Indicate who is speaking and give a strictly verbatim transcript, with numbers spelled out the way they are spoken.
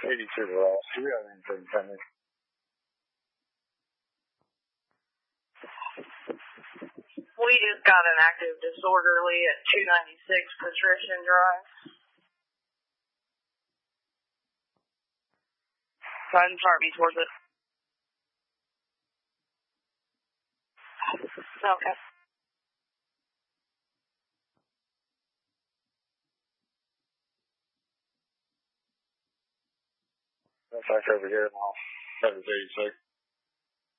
Speaker 1: eighty-two to Ross. Do we have anything pending?
Speaker 2: We just got an active disorderly at two ninety-six Patrician Drive. Go ahead and start me towards it. Okay.
Speaker 1: That's back over here now. That was eighty-six.